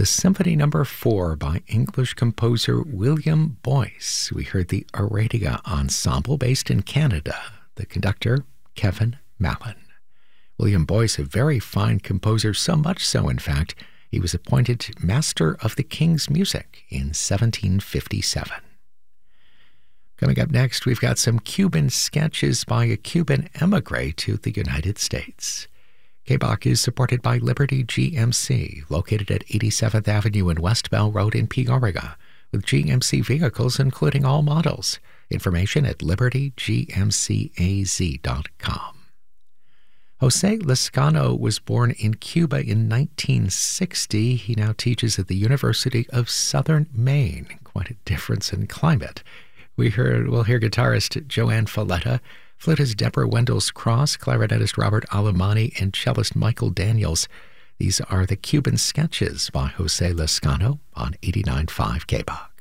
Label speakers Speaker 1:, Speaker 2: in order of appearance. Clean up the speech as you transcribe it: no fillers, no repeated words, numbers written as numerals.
Speaker 1: the Symphony No. 4 by English composer William Boyce. We heard the Aradia Ensemble based in Canada, the conductor Kevin Mallon. William Boyce, a very fine composer, so much so, in fact, he was appointed Master of the King's Music in 1757. Coming up next, we've got some Cuban sketches by a Cuban emigre to the United States. KBOC is supported by Liberty GMC, located at 87th Avenue and West Bell Road in Peoria, with GMC vehicles including all models. Information at libertygmcaz.com. Jose Lezcano was born in Cuba in 1960. He now teaches at the University of Southern Maine. Quite a difference in climate. We'll hear guitarist Joanne Falletta, flutist Deborah Wendell-Cross, clarinetist Robert Alemani, and cellist Michael Daniels. These are the Cuban sketches by Jose Lezcano on 89.5 KBOC.